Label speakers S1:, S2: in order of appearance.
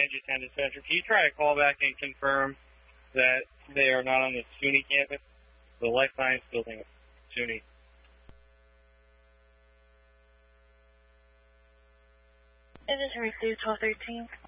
S1: Andrew 10 Dispatcher, can you try to call back and confirm that they are not on the SUNY campus, the Life Science building at SUNY?
S2: It is received 1213.